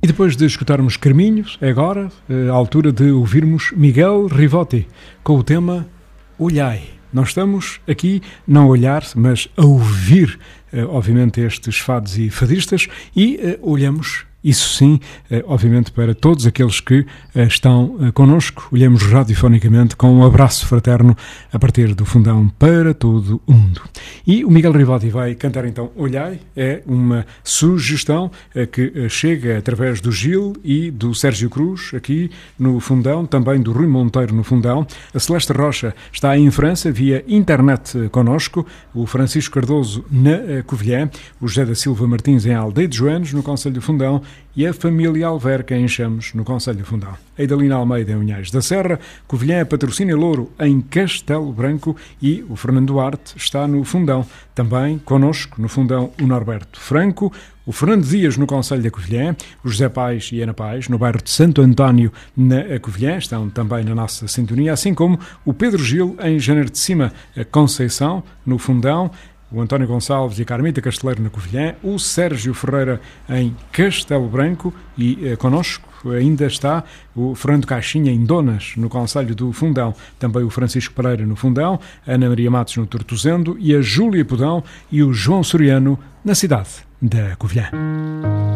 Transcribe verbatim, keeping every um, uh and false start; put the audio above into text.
E depois de escutarmos Carminhos, é agora a altura de ouvirmos Miguel Rivotti com o tema Olhai. Nós estamos aqui não a olhar, mas a ouvir, obviamente, estes fados e fadistas e olhamos, isso sim, obviamente, para todos aqueles que estão connosco. Olhamos radiofonicamente com um abraço fraterno a partir do fundão para todo o mundo. E o Miguel Rivotti vai cantar então Olhai, é uma sugestão que chega através do Gil e do Sérgio Cruz aqui no fundão, também do Rui Monteiro no fundão. A Celeste Rocha está em França via internet connosco, o Francisco Cardoso na Covilhã, o José da Silva Martins em Aldeia de Joanes, no Concelho do Fundão, e a família Alverca em Chamos, no Concelho do Fundão. A Idalina Almeida em Unhais da Serra, Covilhã, Patrocínio e Louro em Castelo Branco e o Fernando Duarte está no Fundão. Também connosco no Fundão o Norberto Franco, o Fernando Dias no Concelho da Covilhã, o José Pais e Ana Pais no bairro de Santo António na Covilhã, estão também na nossa sintonia, assim como o Pedro Gil em Janeiro de Cima, a Conceição no Fundão, o António Gonçalves e a Carmita Casteleiro na Covilhã, o Sérgio Ferreira em Castelo Branco e eh, connosco ainda está o Fernando Caixinha em Donas, no Concelho do Fundão, também o Francisco Pereira no Fundão, a Ana Maria Matos no Tortozendo e a Júlia Podão e o João Soriano na cidade da Covilhã.